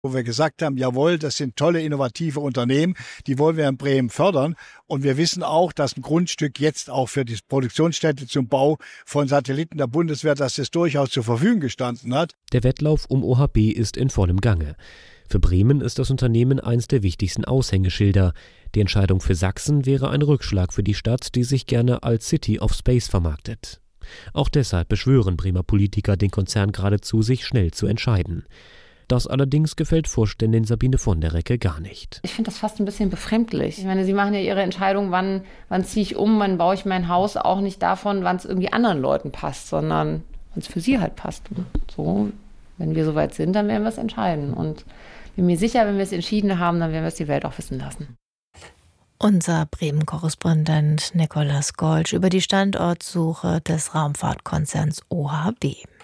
wo wir gesagt haben, jawohl, das sind tolle, innovative Unternehmen, die wollen wir in Bremen fördern. Und wir wissen auch, dass ein Grundstück jetzt auch für die Produktionsstätte zum Bau von Satelliten der Bundeswehr, dass das durchaus zur Verfügung gestanden hat. Der Wettlauf um OHB ist in vollem Gange. Für Bremen ist das Unternehmen eines der wichtigsten Aushängeschilder. Die Entscheidung für Sachsen wäre ein Rückschlag für die Stadt, die sich gerne als City of Space vermarktet. Auch deshalb beschwören Bremer Politiker den Konzern geradezu, sich schnell zu entscheiden. Das allerdings gefällt Vorständin Sabine von der Recke gar nicht. Ich finde das fast ein bisschen befremdlich. Ich meine, Sie machen ja Ihre Entscheidung, wann ziehe ich um, wann baue ich mein Haus, auch nicht davon, wann es irgendwie anderen Leuten passt, sondern wann es für Sie halt passt. Und so, wenn wir soweit sind, dann werden wir es entscheiden. Und ich bin mir sicher, wenn wir es entschieden haben, dann werden wir es die Welt auch wissen lassen. Unser Bremen-Korrespondent Nicolas Golsch über die Standortsuche des Raumfahrtkonzerns OHB.